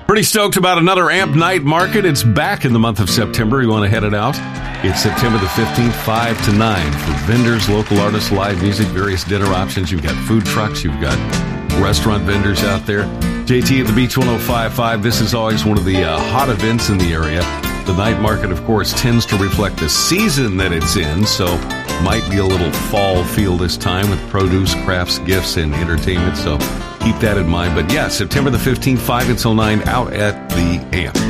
Pretty stoked about another AMP Night Market. It's back in the month of September. You want to head it out? It's September the 15th, 5 to 9 for vendors, local artists, live music, various dinner options. You've got food trucks. You've got restaurant vendors out there. JT at the Beach 105.5. This is always one of the hot events in the area. The night market, of course, tends to reflect the season that it's in, so might be a little fall feel this time with produce, crafts, gifts, and entertainment. So keep that in mind. But yeah, September the 15th, 5 until 9 out at the AMP.